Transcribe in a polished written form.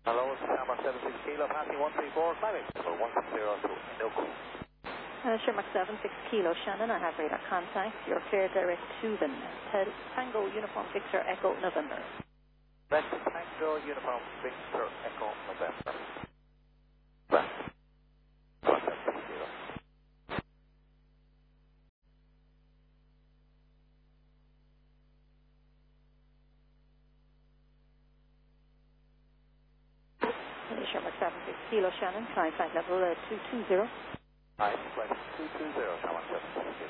Hello, it's Shamrock 76 Kilo, passing 134, climbing for 160 to Indoku. Shamrock 76 Kilo, Shannon, I have radar contact. You're clear direct to the Tango Uniform Victor Echo November. West Tango Uniform Victor Echo November. West 176 Kilo. Shamrock 76 Kilo, Shannon, climb flight level 220. Flight 220, Shamrock 76 Kilo.